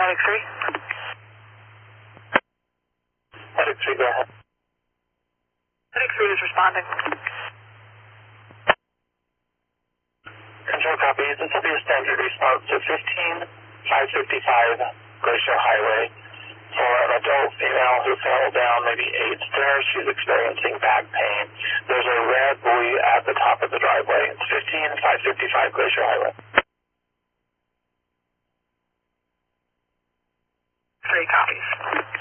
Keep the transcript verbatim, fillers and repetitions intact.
Medic three. Medic three, go ahead. Medic three is responding. Control copy. This will be a standard response to fifteen five fifty-five Glacier Highway for an adult female who fell down maybe eight stairs. She's experiencing back pain. There's a red buoy at the top of the driveway. It's fifteen five fifty-five Glacier Highway. Three copies.